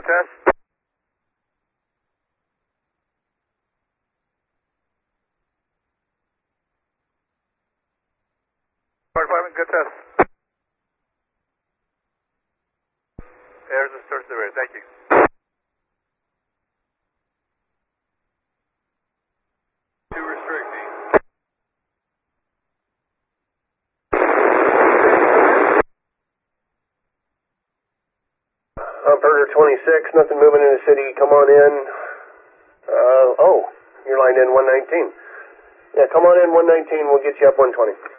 test. Fire department, good test. There's the search survey, thank you. Two restricting. Humperger 26, nothing moving in the city, come on in. You're lined in 119. Yeah, come on in 119, we'll get you up 120.